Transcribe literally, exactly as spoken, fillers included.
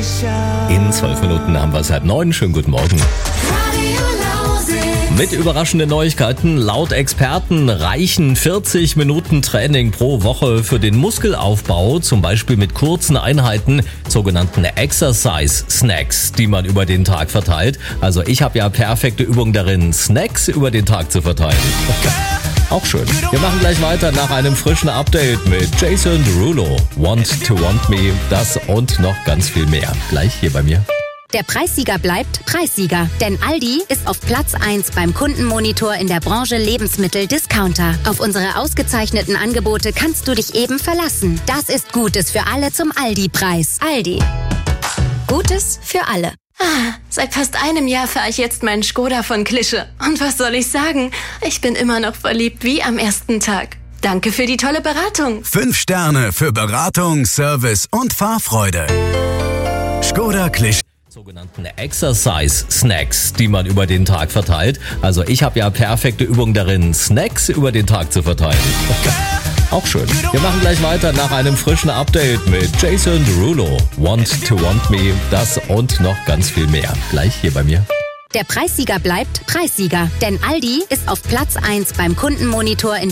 In zwölf Minuten haben wir es halb neun. Schönen guten Morgen. Mit überraschenden Neuigkeiten. Laut Experten reichen vierzig Minuten Training pro Woche für den Muskelaufbau, zum Beispiel mit kurzen Einheiten, sogenannten Exercise Snacks, die man über den Tag verteilt. Also ich habe ja perfekte Übungen darin, Snacks über den Tag zu verteilen. Auch schön. Wir machen gleich weiter nach einem frischen Update mit Jason Derulo. Want to Want Me, das und noch ganz viel mehr. Gleich hier bei mir. Der Preissieger bleibt Preissieger, denn Aldi ist auf Platz eins beim Kundenmonitor in der Branche Lebensmittel-Discounter. Auf unsere ausgezeichneten Angebote kannst du dich eben verlassen. Das ist Gutes für alle zum Aldi-Preis. Aldi. Gutes für alle. Ah, seit fast einem Jahr fahre ich jetzt meinen Skoda von Klische. Und was soll ich sagen? Ich bin immer noch verliebt wie am ersten Tag. Danke für die tolle Beratung. Fünf Sterne für Beratung, Service und Fahrfreude. Skoda Klische. Sogenannten Exercise Snacks, die man über den Tag verteilt. Also ich habe ja perfekte Übungen darin, Snacks über den Tag zu verteilen. Auch schön. Wir machen gleich weiter nach einem frischen Update mit Jason Derulo. Want to Want Me, das und noch ganz viel mehr. Gleich hier bei mir. Der Preissieger bleibt Preissieger, denn Aldi ist auf Platz eins beim Kundenmonitor in